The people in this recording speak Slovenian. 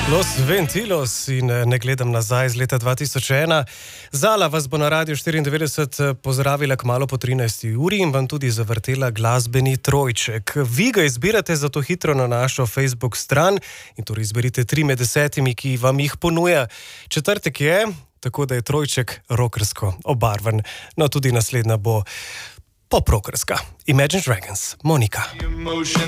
Los Ventilos in ne gledam nazaj z leta 2001. Zala vas bo na Radiu 94 pozdravila kmalu po 13. uri in vam tudi zavrtela glasbeni trojček. Vi ga izbirate zato hitro na našo Facebook stran in torej izberite 3 med 10, ki vam jih ponuja. Četrtek je, tako da je trojček rockersko obarvan. No, tudi naslednja bo pop-rockerska. Imagine Dragons, Monika.